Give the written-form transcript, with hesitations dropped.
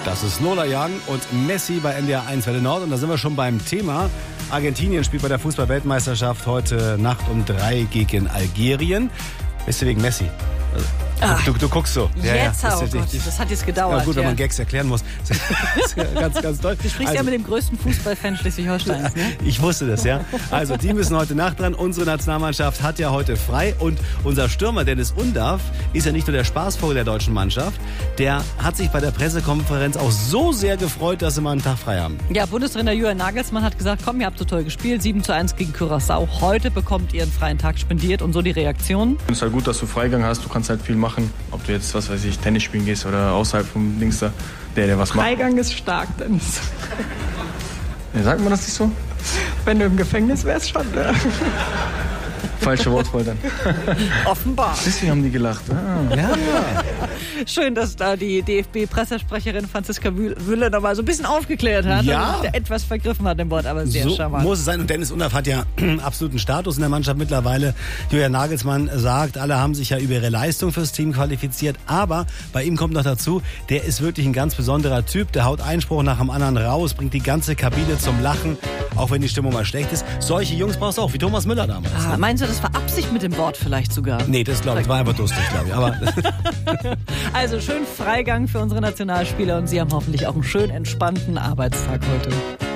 Das ist Lola Young und Messi bei NDR 1 Welle Nord. Und da sind wir schon beim Thema. Argentinien spielt bei der Fußball-Weltmeisterschaft heute Nacht um 3 gegen Algerien. Bist du wegen Messi? Du guckst so. Jetzt auch. Das hat jetzt gedauert. Ja gut, wenn man Gags erklären muss. Das ist ganz, ganz toll. Du sprichst ja mit dem größten Fußballfan Schleswig-Holsteins, ne? Ich wusste das, ja. Also, die müssen heute Nacht dran. Unsere Nationalmannschaft hat ja heute frei. Und unser Stürmer Dennis Undaff ist ja nicht nur der Spaßvogel der deutschen Mannschaft. Der hat sich bei der Pressekonferenz auch so sehr gefreut, dass sie mal einen Tag frei haben. Ja, Bundestrainer Julian Nagelsmann hat gesagt, komm, ihr habt so toll gespielt. 7:1 gegen Curaçao. Heute bekommt ihr einen freien Tag spendiert. Und so die Reaktion. Es ist halt gut, dass du Freigang hast. Du kannst halt viel machen. Ob du jetzt, was weiß ich, Tennis spielen gehst oder außerhalb vom Dings da, der was macht. Freigang ist stark, Dennis. Ja, sagt man das nicht so? Wenn du im Gefängnis wärst, schon. Ne? Falsche Wortwahl dann. Offenbar. Deswegen haben die gelacht. Ja. Schön, dass da die DFB-Pressesprecherin Franziska Wülle nochmal so ein bisschen aufgeklärt hat. Ja. Und etwas vergriffen hat im Wort, aber sehr So charmant. muss es sein. Und Dennis Undaff hat ja absoluten Status in der Mannschaft mittlerweile. Julian Nagelsmann sagt, alle haben sich ja über ihre Leistung fürs Team qualifiziert. Aber bei ihm kommt noch dazu, der ist wirklich ein ganz besonderer Typ. Der haut Einspruch nach dem anderen raus, bringt die ganze Kabine zum Lachen, auch wenn die Stimmung mal schlecht ist. Solche Jungs brauchst du auch, wie Thomas Müller damals. Ah, meinst du, das war Absicht mit dem Wort vielleicht sogar? Nee, das glaube ich, war einfach lustig, glaube ich. Aber Also schön Freigang für unsere Nationalspieler und Sie haben hoffentlich auch einen schönen, entspannten Arbeitstag heute.